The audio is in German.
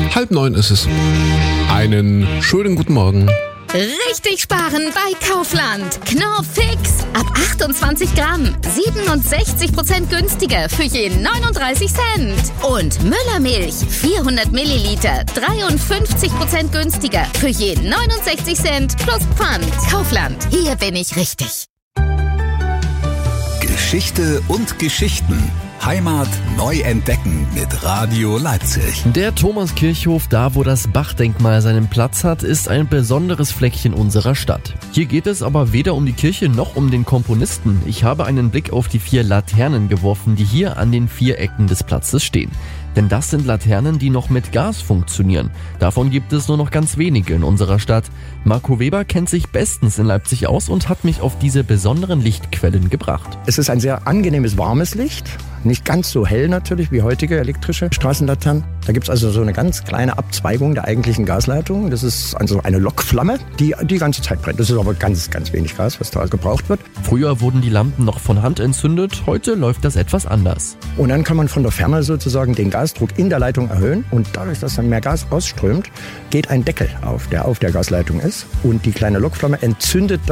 8:30 ist es. Einen schönen guten Morgen. Richtig sparen bei Kaufland. Knorr Fix. Ab 28 Gramm. 67% günstiger für je 39 Cent. Und Müllermilch. 400 Milliliter. 53% günstiger für je 69 Cent plus Pfand. Kaufland. Hier bin ich richtig. Geschichte und Geschichten. Heimat neu entdecken mit Radio Leipzig. Der Thomaskirchhof, da wo das Bach-Denkmal seinen Platz hat, ist ein besonderes Fleckchen unserer Stadt. Hier geht es aber weder um die Kirche noch um den Komponisten. Ich habe einen Blick auf die 4 Laternen geworfen, die hier an den 4 Ecken des Platzes stehen. Denn das sind Laternen, die noch mit Gas funktionieren. Davon gibt es nur noch ganz wenige in unserer Stadt. Marco Weber kennt sich bestens in Leipzig aus und hat mich auf diese besonderen Lichtquellen gebracht. Es ist ein sehr angenehmes, warmes Licht. Nicht ganz so hell natürlich wie heutige elektrische Straßenlaternen. Da gibt es also so eine ganz kleine Abzweigung der eigentlichen Gasleitung. Das ist also eine Lokflamme, die die ganze Zeit brennt. Das ist aber ganz, ganz wenig Gas, was da gebraucht wird. Früher wurden die Lampen noch von Hand entzündet, heute läuft das etwas anders. Und dann kann man von der Ferne sozusagen den Gasdruck in der Leitung erhöhen. Und dadurch, dass dann mehr Gas ausströmt, geht ein Deckel auf, der auf der Gasleitung ist. Und die kleine Lokflamme entzündet